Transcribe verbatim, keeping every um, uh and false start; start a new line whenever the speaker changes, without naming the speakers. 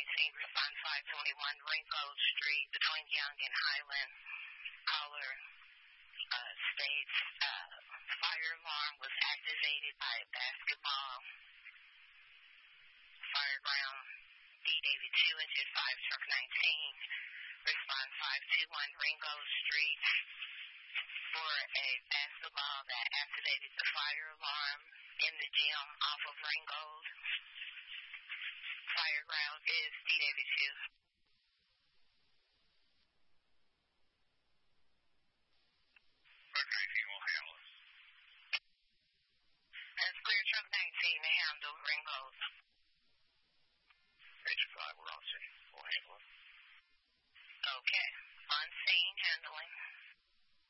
nineteen, respond five twenty-one Ringgold Street between Young and Highland. Caller uh, states uh, fire alarm was activated by a basketball. Fireground D eighty-two into five truck nineteen. Respond five two one Ringgold Street for a basketball that activated the fire alarm in the gym off of Ringgold. Fireground is D eighty-two.
Truck nineteen will handle it.
That's clear. Truck nineteen to handle Ringgold.
Agent five, we're on scene. We'll handle it.
Okay. On scene, handling.